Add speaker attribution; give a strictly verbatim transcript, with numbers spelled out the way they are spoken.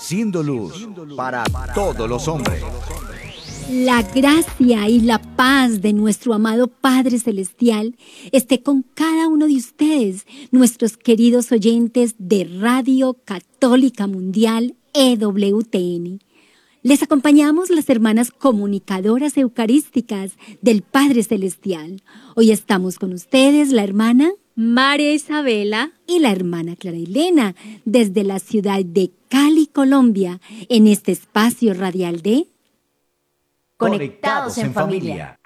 Speaker 1: siendo luz para todos los hombres.
Speaker 2: La gracia y la paz de nuestro amado Padre Celestial esté con cada uno de ustedes, nuestros queridos oyentes de Radio Católica Mundial E W T N. Les acompañamos las hermanas comunicadoras eucarísticas del Padre Celestial. Hoy estamos con ustedes la hermana
Speaker 3: María Isabela
Speaker 2: y la hermana Clara Elena desde la ciudad de Cali, Colombia, en este espacio radial de
Speaker 1: Conectados en familia.